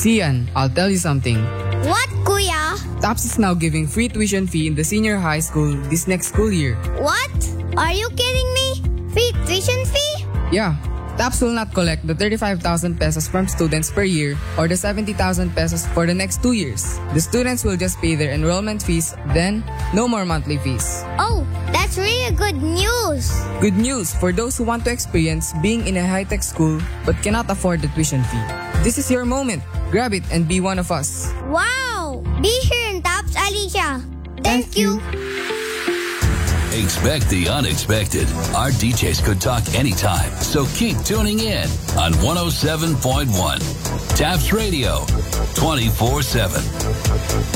Sian, I'll tell you something. What, Kuya? TAPS is now giving free tuition fee in the senior high school this next school year. What? Are you kidding me? Free tuition fee? Yeah. TAPS will not collect the 35,000 pesos from students per year or the 70,000 pesos for the next 2 years. The students will just pay their enrollment fees, then no more monthly fees. Oh, that's really good news. Good news for those who want to experience being in a high-tech school but cannot afford the tuition fee. This is your moment. Grab it and be one of us. Wow! Be here in TAPS, Alicia. Thank you. Expect the unexpected. Our DJs could talk anytime, so keep tuning in on 107.1 TAPS Radio 24/7.